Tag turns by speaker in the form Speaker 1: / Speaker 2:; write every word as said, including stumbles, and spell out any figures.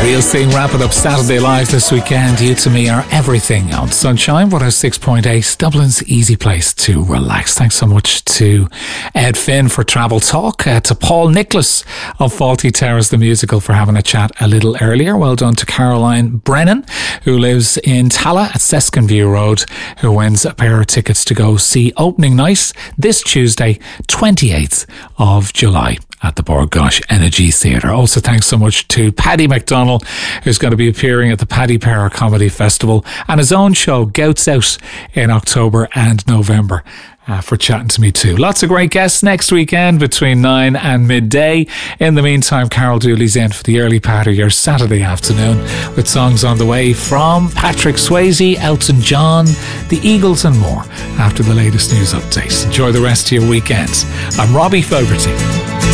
Speaker 1: Real Thing wrapping up Saturday Live this weekend. You to me are everything on Sunshine one oh six point eight, Dublin's easy place to relax. Thanks so much to Ed Finn for Travel Talk, uh, to Paul Nicholas of Faulty Towers the Musical for having a chat a little earlier. Well done to Caroline Brennan, who lives in Talla at Sesconview Road, who wins a pair of tickets to go see opening night this Tuesday, twenty-eighth of July at the Bord Gáis Energy Theatre. Also, thanks so much to Paddy McDonnell, who's going to be appearing at the Paddy Power Comedy Festival and his own show, Gouts Out, in October and November. Uh, for chatting to me too. Lots of great guests next weekend between nine and midday. In the meantime, Carol Dooley's in for the early part of your Saturday afternoon with songs on the way from Patrick Swayze, Elton John, the Eagles and more after the latest news updates. Enjoy the rest of your weekend. I'm Robbie Fogarty.